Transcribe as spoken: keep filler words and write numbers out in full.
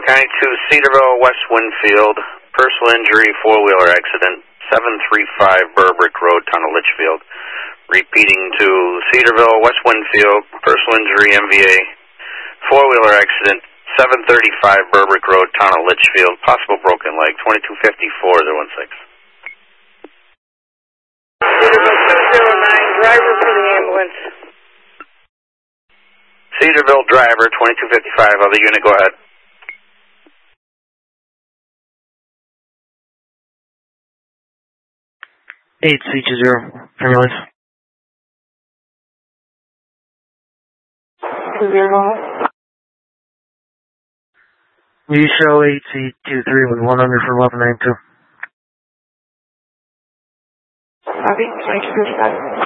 County two, Cedarville, West Winfield, personal injury, four-wheeler accident, seven three five Burbrick Road, Town of Litchfield. Repeating to Cedarville, West Winfield, personal injury, M V A, four-wheeler accident, seven thirty-five Burbrick Road, Town of Litchfield, possible broken leg, twenty-two fifty-four, zero one six. Cedarville two zero nine, driver for the ambulance. Cedarville driver, twenty-two fifty-five, other unit, go ahead. eight C two zero, ambulance. You show eight C two three with one under for eleven nine two. Copy, twenty-two fifty-five.